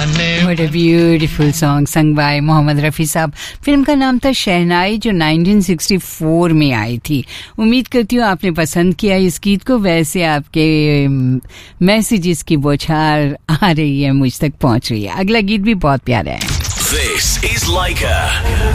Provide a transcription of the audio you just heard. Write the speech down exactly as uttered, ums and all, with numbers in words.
What a beautiful song sung by Mohammad Rafi साहब. Film का नाम था शहनाई, जो नाइनटीन सिक्सटी फोर में आई थी. उम्मीद करती हूँ आपने पसंद किया इस गीत को. वैसे आपके मैसेजेस की बौछार आ रही है, मुझ तक पहुँच रही है. अगला गीत भी बहुत प्यारा है. This is Laika.